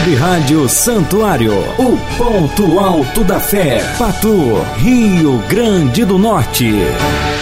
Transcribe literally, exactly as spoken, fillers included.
Web Rádio Santuário, o ponto alto da fé, Patu, Rio Grande do Norte.